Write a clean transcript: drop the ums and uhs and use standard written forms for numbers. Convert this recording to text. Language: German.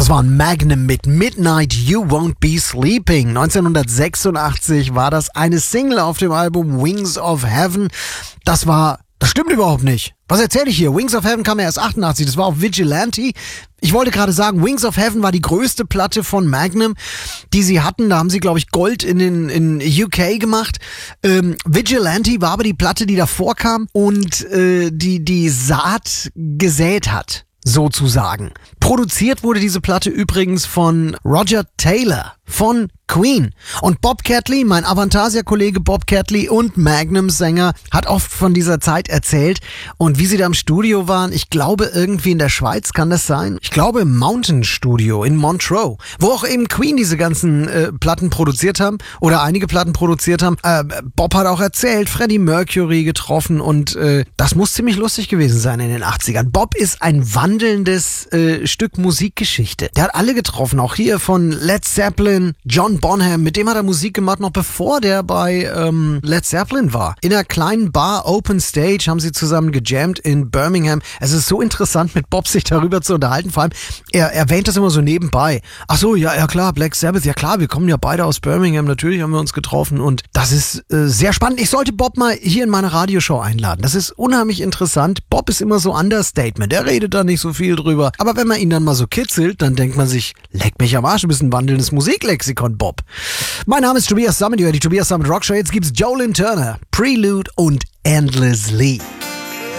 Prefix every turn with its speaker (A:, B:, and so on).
A: Das war ein Magnum mit Midnight You Won't Be Sleeping. 1986 war das eine Single auf dem Album Wings of Heaven. Das stimmt überhaupt nicht. Was erzähle ich hier? Wings of Heaven kam ja erst 88, das war auf Vigilante. Ich wollte gerade sagen, Wings of Heaven war die größte Platte von Magnum, die sie hatten. Da haben sie, glaube ich, Gold in UK gemacht. Vigilante war aber die Platte, die davor kam und die Saat gesät hat, sozusagen. Produziert wurde diese Platte übrigens von Roger Taylor von Queen. Und Bob Catley, mein Avantasia-Kollege Bob Catley und Magnum-Sänger, hat oft von dieser Zeit erzählt. Und wie sie da im Studio waren, ich glaube irgendwie in der Schweiz, kann das sein? Ich glaube im Mountain Studio in Montreux, wo auch eben Queen diese ganzen Platten produziert haben oder einige Platten produziert haben. Bob hat auch erzählt, Freddie Mercury getroffen und das muss ziemlich lustig gewesen sein in den 80ern. Bob ist ein wandelndes Stück Musikgeschichte. Der hat alle getroffen, auch hier von Led Zeppelin, John Bonham, mit dem hat er Musik gemacht, noch bevor der bei Led Zeppelin war. In einer kleinen Bar, Open Stage, haben sie zusammen gejammt in Birmingham. Es ist so interessant, mit Bob sich darüber zu unterhalten. Vor allem, er erwähnt das immer so nebenbei. Ach so, ja klar, Black Sabbath, ja klar, wir kommen ja beide aus Birmingham, natürlich haben wir uns getroffen und das ist sehr spannend. Ich sollte Bob mal hier in meine Radioshow einladen. Das ist unheimlich interessant. Bob ist immer so Understatement, er redet da nicht so viel drüber. Aber wenn man ihn dann mal so kitzelt, dann denkt man sich, leck mich am Arsch, du bist ein wandelndes Musiklexikon, Bob. Mein Name ist Tobias Sammet, die Tobias Sammet Rock Show. Jetzt gibt's Joe Lynn Turner, Prelude und Endlessly.